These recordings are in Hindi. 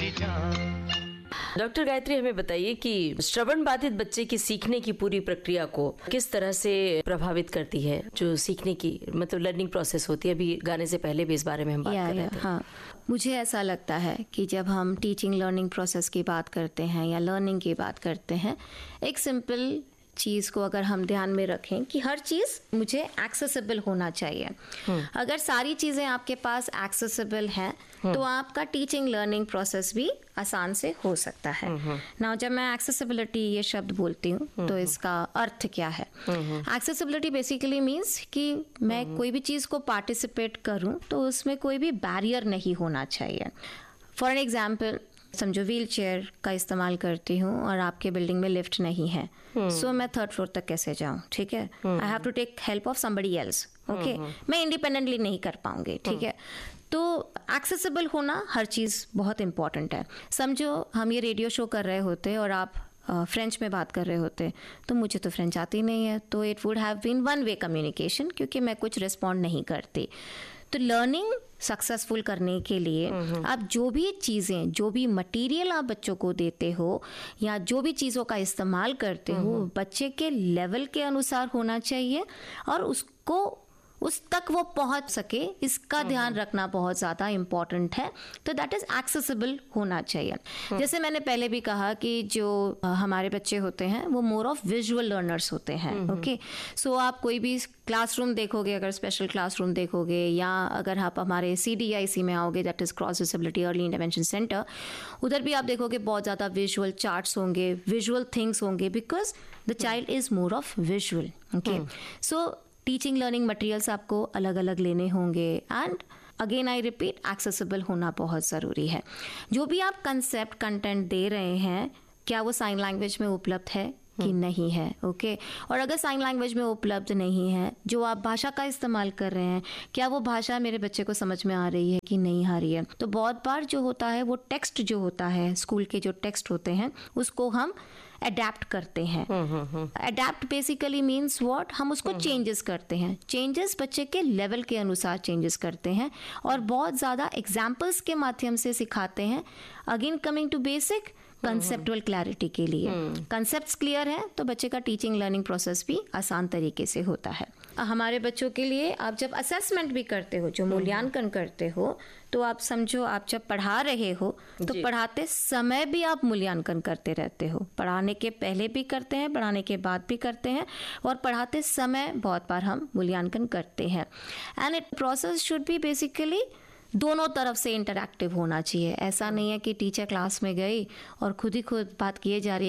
मेरी जान। डॉक्टर गायत्री, हमें बताइए कि श्रवण बाधित बच्चे की सीखने की पूरी प्रक्रिया को किस तरह से प्रभावित करती है, जो सीखने की मतलब लर्निंग प्रोसेस होती है। अभी गाने से पहले भी इस बारे में हम बात कर रहे थे। हाँ, मुझे ऐसा लगता है कि जब हम टीचिंग लर्निंग प्रोसेस की बात करते हैं या लर्निंग की बात करते हैं, एक सिंपल चीज़ को अगर हम ध्यान में रखें कि हर चीज़ मुझे एक्सेसिबल होना चाहिए। अगर सारी चीज़ें आपके पास एक्सेसिबल हैं तो आपका टीचिंग लर्निंग प्रोसेस भी आसान से हो सकता है। नाउ जब मैं एक्सेसिबिलिटी ये शब्द बोलती हूँ तो इसका अर्थ क्या है? एक्सेसिबिलिटी बेसिकली मीन्स कि मैं कोई भी चीज़ को पार्टिसिपेट करूँ तो उसमें कोई भी बैरियर नहीं होना चाहिए। फॉर एन एग्जाम्पल, समझो व्हील चेयर का इस्तेमाल करती हूँ और आपके बिल्डिंग में लिफ्ट नहीं है, सो मैं 3rd फ्लोर तक कैसे जाऊँ? ठीक है, I have to take help of somebody else. Okay, मैं इंडिपेंडेंटली नहीं कर पाऊंगी। ठीक है, तो एक्सेसिबल होना हर चीज़ बहुत इंपॉर्टेंट है। समझो हम ये रेडियो शो कर रहे होते और आप फ्रेंच में बात कर रहे होते, तो मुझे तो फ्रेंच आती नहीं है, तो it would have been one way communication, क्योंकि मैं कुछ रिस्पॉन्ड नहीं करती। तो लर्निंग सक्सेसफुल करने के लिए आप जो भी चीज़ें, जो भी मटेरियल आप बच्चों को देते हो या जो भी चीज़ों का इस्तेमाल करते हो, बच्चे के लेवल के अनुसार होना चाहिए और उसको उस तक वो पहुंच सके, इसका ध्यान रखना बहुत ज़्यादा इम्पॉर्टेंट है। तो दैट इज़ एक्सेसिबल होना चाहिए। जैसे मैंने पहले भी कहा कि जो हमारे बच्चे होते हैं वो मोर ऑफ विजुअल लर्नर्स होते हैं। ओके, सो आप कोई भी क्लासरूम देखोगे, अगर स्पेशल क्लासरूम देखोगे या अगर आप हमारे CDIC में आओगे, that is cross disability early intervention centre, उधर भी आप देखोगे बहुत ज़्यादा विजुअल चार्ट्स होंगे, विजुअल थिंग्स होंगे, because the child is more of visual. Okay, so teaching learning materials आपको अलग अलग लेने होंगे and again I repeat, accessible होना बहुत ज़रूरी है। जो भी आप कंसेप्ट कंटेंट दे रहे हैं, क्या वो साइन लैंग्वेज में उपलब्ध है कि नहीं है? ओके, और अगर साइन लैंग्वेज में उपलब्ध नहीं है, जो आप भाषा का इस्तेमाल कर रहे हैं, क्या वो भाषा मेरे बच्चे को समझ में आ रही है कि नहीं आ रही है? तो बहुत बार जो होता है वो टेक्स्ट जो होता है, स्कूल के जो टेक्स्ट होते हैं, उसको हम अडेप्ट करते हैं। Adapt basically means what? हम उसको चेंजेस करते हैं। चेंजेस बच्चे के लेवल के अनुसार चेंजेस करते हैं और बहुत ज़्यादा एग्जाम्पल्स के माध्यम से सिखाते हैं। Again coming to basic conceptual clarity के लिए, कंसेप्ट्स क्लियर है तो बच्चे का टीचिंग लर्निंग प्रोसेस भी आसान तरीके से होता है। हमारे बच्चों के लिए आप जब असेसमेंट भी करते हो, जो मूल्यांकन करते हो, तो आप समझो आप जब पढ़ा रहे हो तो पढ़ाते समय भी आप मूल्यांकन करते रहते हो। पढ़ाने के पहले भी करते हैं, पढ़ाने के बाद भी करते हैं और पढ़ाते समय बहुत बार हम मूल्यांकन करते हैं। And it process should be basically दोनों तरफ से इंटरैक्टिव होना चाहिए। ऐसा नहीं है कि टीचर क्लास में गई और खुद ही खुद बात किए जा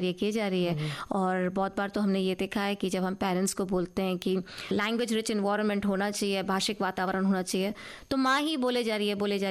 रही है। और बहुत बार तो हमने ये देखा है कि जब हम पेरेंट्स को बोलते हैं कि लैंग्वेज रिच इन्वायरमेंट होना चाहिए, भाषिक वातावरण होना चाहिए, तो माँ ही बोले जा रही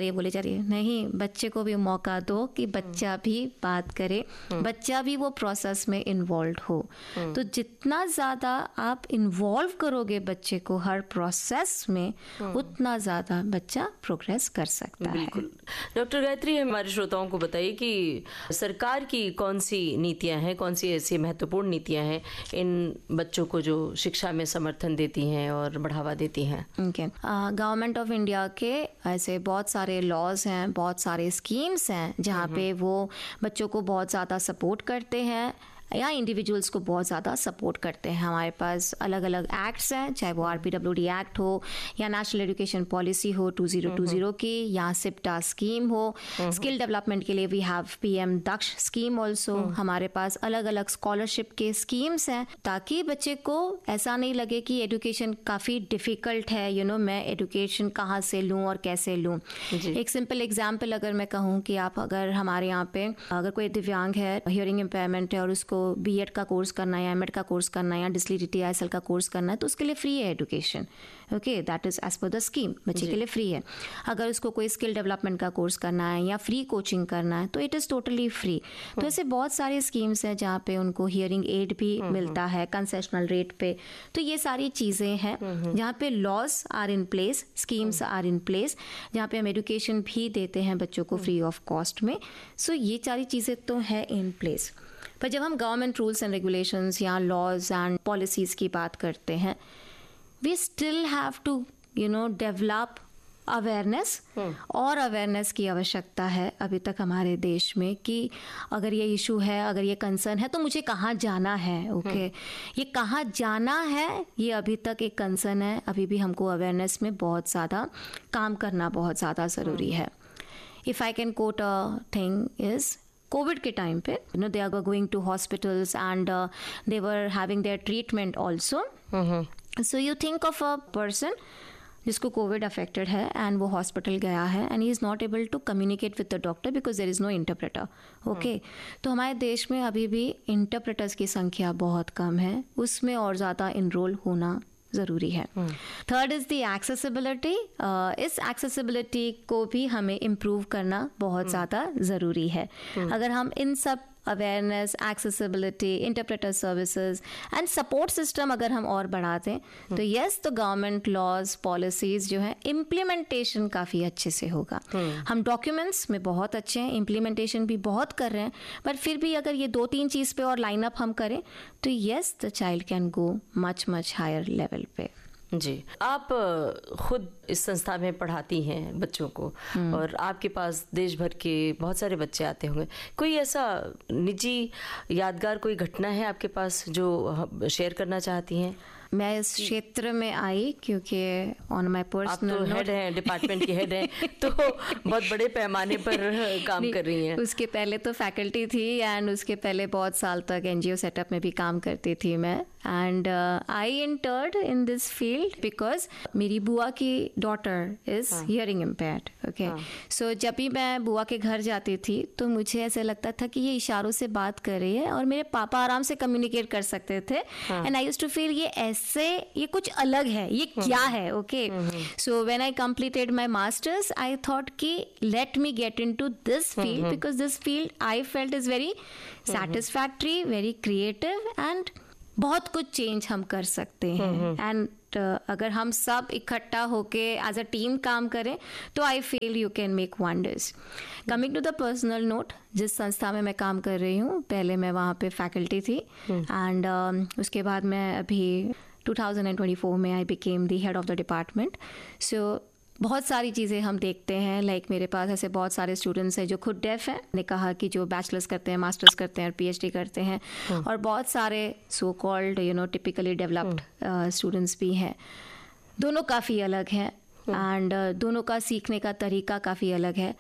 है। नहीं, बच्चे को भी मौका दो कि बच्चा भी बात करे, बच्चा भी वो प्रोसेस में इन्वॉल्व हो। तो जितना ज़्यादा आप इन्वॉल्व करोगे बच्चे को हर प्रोसेस में, उतना ज़्यादा बच्चा प्रोग्रेस कर सकता है। डॉक्टर गायत्री, हमारे श्रोताओं को बताइए कि सरकार की कौन सी नीतियां हैं, कौन सी ऐसी महत्वपूर्ण नीतियां हैं इन बच्चों को जो शिक्षा में समर्थन देती हैं और बढ़ावा देती हैं? गवर्नमेंट ऑफ इंडिया के ऐसे बहुत सारे लॉज हैं, बहुत सारे स्कीम्स हैं जहाँ पे वो बच्चों को बहुत ज़्यादा सपोर्ट करते हैं या इंडिविजुअल्स को बहुत ज़्यादा सपोर्ट करते हैं। हमारे पास अलग अलग एक्ट्स हैं, चाहे वो RPWD एक्ट हो या नेशनल एजुकेशन पॉलिसी हो 2020 की, या सिप्टा स्कीम हो। स्किल डेवलपमेंट के लिए we have PM Daksha scheme also. हमारे पास अलग अलग स्कॉलरशिप के स्कीम्स हैं ताकि बच्चे को ऐसा नहीं लगे कि एजुकेशन काफ़ी डिफ़िकल्ट है, मैं एजुकेशन कहाँ से लूँ और कैसे लूँ। एक सिंपल एग्जाम्पल अगर मैं कहूँ कि आप अगर हमारे यहाँ पे अगर कोई दिव्यांग है, हियरिंग इम्पेयरमेंट है और उसको B.Ed का कोर्स करना है या M.Ed का कोर्स करना है या डिसलेक्सिया ISL का कोर्स करना है, तो उसके लिए फ्री है education. Okay, that is as per the scheme, बच्चे के लिए फ्री है। अगर उसको कोई स्किल डेवलपमेंट का कोर्स करना है या फ्री कोचिंग करना है तो इट इज़ टोटली फ्री। तो ऐसे बहुत सारे स्कीम्स हैं जहाँ पे उनको हियरिंग एड भी मिलता है कंसेशनल रेट पे। तो ये सारी चीज़ें हैं जहाँ पे laws are in place, schemes are in place, जहाँ पे हम एजुकेशन भी देते हैं बच्चों को फ्री ऑफ कॉस्ट में। सो ये सारी चीज़ें तो है इन प्लेस। पर जब हम गवर्नमेंट रूल्स एंड रेगुलेशंस या लॉज एंड पॉलिसीज़ की बात करते हैं, we still have to develop awareness और अवेयरनेस की आवश्यकता है अभी तक हमारे देश में कि अगर ये इशू है, अगर ये कंसर्न है तो मुझे कहाँ जाना है। ओके, ये कहाँ जाना है ये अभी तक एक कंसर्न है। अभी भी हमको अवेयरनेस में बहुत ज़्यादा काम करना बहुत ज़्यादा ज़रूरी है। If I can coat a thing is Covid के टाइम पे they are going to hospitals and they were having their treatment also. So you think of a person जिसको कोविड अफेक्टेड है एंड वो हॉस्पिटल गया है and he is not able to communicate with the doctor because there is no interpreter. Okay, तो हमारे देश में अभी भी इंटरप्रेटर्स की संख्या बहुत कम है, उसमें और ज़्यादा इनरोल होना ज़रूरी है। Third is the accessibility. इस एक्सेसिबिलिटी को भी हमें इम्प्रूव करना बहुत ज़्यादा ज़रूरी है। अगर हम इन सब awareness, accessibility, interpreter services and support system अगर हम और बढ़ा दें तो यस, तो गवर्नमेंट लॉज पॉलिसीज जो है इम्प्लीमेंटेशन काफ़ी अच्छे से होगा। हम डॉक्यूमेंट्स में बहुत अच्छे हैं, इम्प्लीमेंटेशन भी बहुत कर रहे हैं, पर फिर भी अगर ये 2-3 चीज़ पे और लाइन अप हम करें तो yes, the child can go much higher level पे। जी, आप खुद इस संस्था में पढ़ाती हैं बच्चों को और आपके पास देश भर के बहुत सारे बच्चे आते होंगे। कोई ऐसा निजी यादगार कोई घटना है आपके पास जो शेयर करना चाहती हैं? मैं इस क्षेत्र में आई क्योंकि ऑन माय पर्सनल, आप तो हेड हैं, डिपार्टमेंट के हेड हैं, तो बहुत बड़े पैमाने पर काम कर रही हैं। उसके पहले तो फैकल्टी थी एंड उसके पहले बहुत साल तक एनजीओ सेटअप में भी काम करती थी मैं। And I entered in this field because मेरी बुआ की daughter is hearing impaired. Okay, सो जब भी मैं बुआ के घर जाती थी तो मुझे ऐसे लगता था कि ये इशारों से बात कर रही है और मेरे पापा आराम से कम्युनिकेट कर सकते थे। And I used to feel ये कुछ अलग है, ये क्या है। Okay, so when I completed my masters I thought कि let me get into this field because this field I felt is very satisfactory, very creative and बहुत कुछ चेंज हम कर सकते हैं। एंड अगर हम सब इकट्ठा होके एज अ टीम काम करें तो I feel you can make wonders. Coming to the personal note, जिस संस्था में मैं काम कर रही हूँ, पहले मैं वहाँ पे फैकल्टी थी एंड उसके बाद मैं अभी 2024 में I became the head of the department. सो बहुत सारी चीज़ें हम देखते हैं, लाइक मेरे पास ऐसे बहुत सारे स्टूडेंट्स हैं जो खुद डेफ हैं, ने कहा कि जो बैचलर्स करते हैं, मास्टर्स करते हैं और पीएचडी करते हैं, और बहुत सारे so called typically developed students भी हैं। दोनों काफ़ी अलग हैं एंड दोनों का सीखने का तरीका काफ़ी अलग है।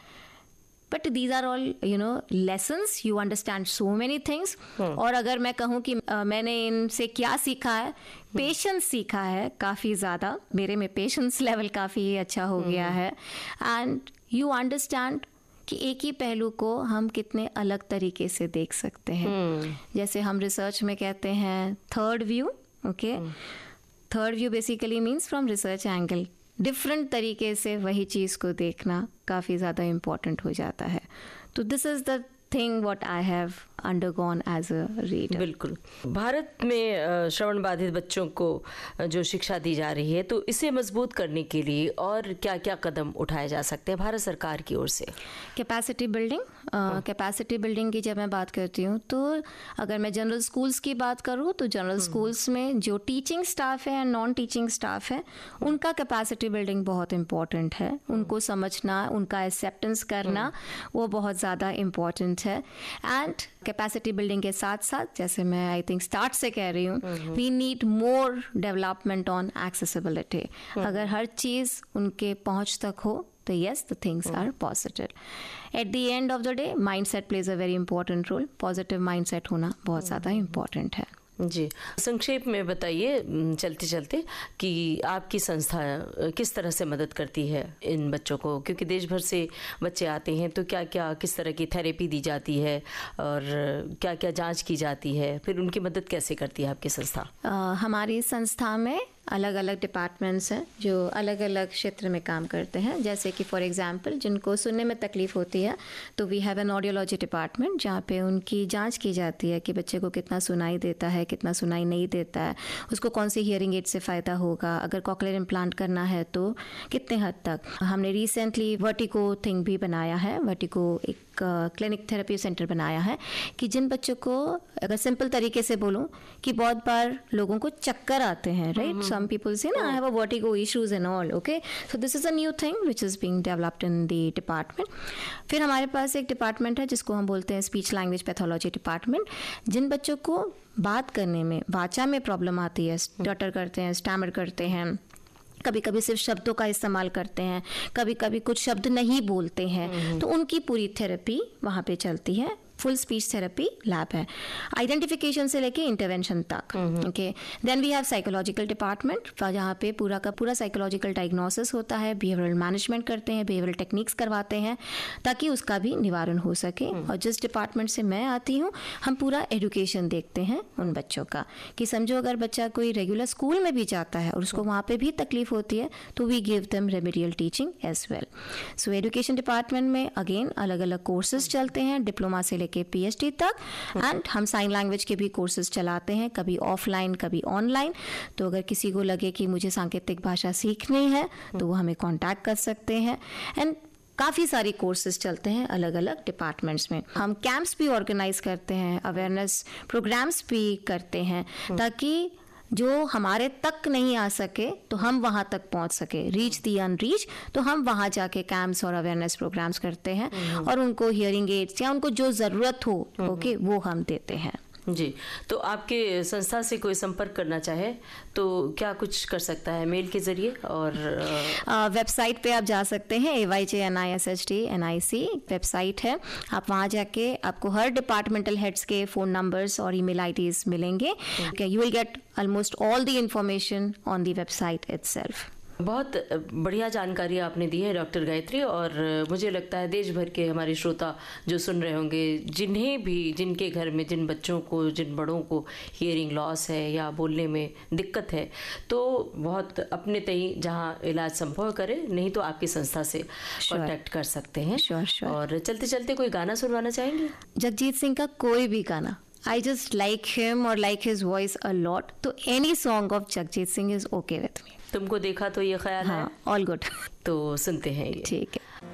But these are all lessons, you understand so many things. और अगर मैं कहूँ कि मैंने इनसे क्या सीखा है, पेशेंस सीखा है काफ़ी ज़्यादा। मेरे में पेशेंस लेवल काफ़ी अच्छा हो गया है एंड यू अंडरस्टैंड कि एक ही पहलू को हम कितने अलग तरीके से देख सकते हैं। जैसे हम रिसर्च में कहते हैं third view. Okay, third view basically means from research angle, different तरीके से वही चीज़ को देखना काफ़ी ज़्यादा इम्पॉर्टेंट हो जाता है। तो this is the thing what I have undergone as a reader. बिल्कुल, भारत में श्रवण बाधित बच्चों को जो शिक्षा दी जा रही है, तो इसे मजबूत करने के लिए और क्या क्या कदम उठाए जा सकते हैं भारत सरकार की ओर से? कैपेसिटी बिल्डिंग, कैपेसिटी बिल्डिंग की जब मैं बात करती हूँ तो अगर मैं जनरल स्कूल्स की बात करूँ तो जनरल स्कूल्स में जो टीचिंग स्टाफ है एंड नॉन टीचिंग स्टाफ है, उनका कैपेसिटी बिल्डिंग बहुत इम्पॉर्टेंट है। उनको समझना, उनका एक्सेप्टेंस करना, वो बहुत ज़्यादा इम्पॉर्टेंट है। एंड कैपेसिटी बिल्डिंग के साथ साथ, जैसे मैं आई थिंक स्टार्ट से कह रही हूँ, we need more development on accessibility. अगर हर चीज़ उनके पहुँच तक हो तो yes, the things are positive. At the end of the day, mindset plays a very important role. Positive mindset होना बहुत ज़्यादा important है। जी, संक्षेप में बताइए चलते चलते कि आपकी संस्था किस तरह से मदद करती है इन बच्चों को, क्योंकि देश भर से बच्चे आते हैं, तो क्या क्या किस तरह की थेरेपी दी जाती है और क्या क्या जांच की जाती है, फिर उनकी मदद कैसे करती है आपकी संस्था? हमारी संस्था में अलग अलग डिपार्टमेंट्स हैं जो अलग अलग क्षेत्र में काम करते हैं। जैसे कि फॉर एग्जांपल जिनको सुनने में तकलीफ़ होती है तो we have an audiology department, जहाँ पे उनकी जांच की जाती है कि बच्चे को कितना सुनाई देता है, कितना सुनाई नहीं देता है, उसको कौन सी हियरिंग एड से फ़ायदा होगा, अगर कॉकलियर इम्प्लांट करना है तो कितने हद तक। हमने रिसेंटली वर्टिगो थिंग भी बनाया है। वर्टिगो एक क्लिनिक थेरेपी सेंटर बनाया है कि जिन बच्चों को, अगर सिंपल तरीके से बोलूं, कि बहुत बार लोगों को चक्कर आते हैं, राइट, सम पीपल से ना I have a vertigo issues and all, okay, so this is a new thing which is being developed in the department. फिर हमारे पास एक डिपार्टमेंट है जिसको हम बोलते हैं स्पीच लैंग्वेज पैथोलॉजी डिपार्टमेंट। जिन बच्चों को बात करने में, वाचा में प्रॉब्लम आती है, स्टटर करते हैं, स्टैमर करते हैं, कभी कभी सिर्फ शब्दों का इस्तेमाल करते हैं, कभी कभी कुछ शब्द नहीं बोलते हैं, तो उनकी पूरी थेरेपी वहाँ पे चलती है। फुल स्पीच थेरेपी लैब है, आइडेंटिफिकेशन से लेके इंटरवेंशन तक, okay. Then we have psychological department, जहाँ पे पूरा का पूरा साइकोलॉजिकल डायग्नोसिस होता है, बिहेवियरल मैनेजमेंट करते हैं, बिहेवियरल टेक्निक्स करवाते हैं ताकि उसका भी निवारण हो सके। और जिस डिपार्टमेंट से मैं आती हूँ, हम पूरा एजुकेशन देखते हैं उन बच्चों का, कि समझो अगर बच्चा कोई रेगुलर स्कूल में भी जाता है और उसको वहाँ पे भी तकलीफ होती है, तो we give them remedial teaching as well. So education department में अगेन अलग अलग कोर्सेज चलते हैं, डिप्लोमा से के PhD तक, एंड हम साइन लैंग्वेज के भी कोर्सेज चलाते हैं, कभी ऑफलाइन कभी ऑनलाइन। तो अगर किसी को लगे कि मुझे सांकेतिक भाषा सीखनी है तो वो हमें कांटेक्ट कर सकते हैं। एंड काफ़ी सारी कोर्सेज चलते हैं अलग अलग डिपार्टमेंट्स में। हम कैंप्स भी ऑर्गेनाइज करते हैं, अवेयरनेस प्रोग्राम्स भी करते हैं, ताकि जो हमारे तक नहीं आ सके तो हम वहाँ तक पहुँच सके, रीच दी अनरीच। तो हम वहाँ जाके कैंप्स और अवेयरनेस प्रोग्राम्स करते हैं और उनको हियरिंग एड्स या उनको जो ज़रूरत हो, ओके, वो हम देते हैं। जी, तो आपके संस्था से कोई संपर्क करना चाहे तो क्या कुछ कर सकता है? मेल के जरिए और वेबसाइट पे आप जा सकते हैं, AYJNISHDNIC वेबसाइट है। आप वहाँ जाके आपको हर डिपार्टमेंटल हेड्स के फ़ोन नंबर्स और ईमेल आईडीज मिलेंगे। You will get almost all the information on the website itself. बहुत बढ़िया जानकारी आपने दी है डॉक्टर गायत्री, और मुझे लगता है देश भर के हमारे श्रोता जो सुन रहे होंगे, जिन्हें भी, जिनके घर में जिन बच्चों को, जिन बड़ों को हियरिंग लॉस है या बोलने में दिक्कत है, तो बहुत अपने तई जहाँ इलाज संभव करे, नहीं तो आपकी संस्था से कांटेक्ट कर सकते हैं। और चलते चलते कोई गाना सुनवाना चाहेंगे? जगजीत सिंह का कोई भी गाना। I just like him or like his voice a lot. तो any song of Jagjit Singh is okay with me. तुमको देखा तो ये ख्याल है? हाँ, all good. तो सुनते हैं ये। ठीक है।